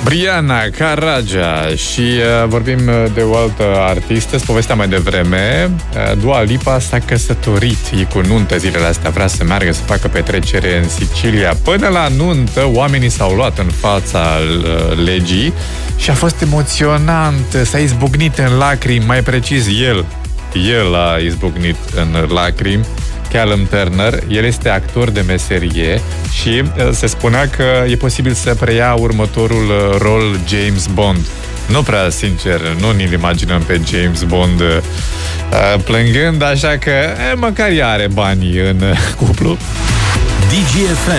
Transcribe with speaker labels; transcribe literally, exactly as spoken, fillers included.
Speaker 1: Briana Karagia și uh, vorbim de o altă artistă, povestea mai devreme. uh, Dua Lipa s-a căsătorit, e cu nuntă zilele astea, vrea să meargă să facă petrecere în Sicilia. Până la nuntă, oamenii s-au luat în fața uh, legii și a fost emoționant, s-a izbucnit în lacrimi, mai precis el, el a izbucnit în lacrimi. Callum Turner, el este actor de meserie și uh, se spunea că e posibil să preia următorul uh, rol James Bond. Nu prea, sincer, nu ni-l imaginăm pe James Bond uh, plângând, așa că eh, măcar ea are banii în uh, cuplu.
Speaker 2: D G F